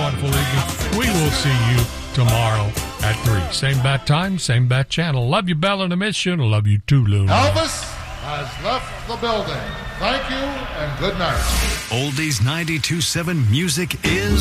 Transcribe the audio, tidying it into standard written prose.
wonderful evening. We will see you tomorrow at 3. Same bat time, same bat channel. Love you, Bella, and I miss you, and I love you too, Luna. Elvis has left the building. Thank you and good night. Oldies 92.7 Music is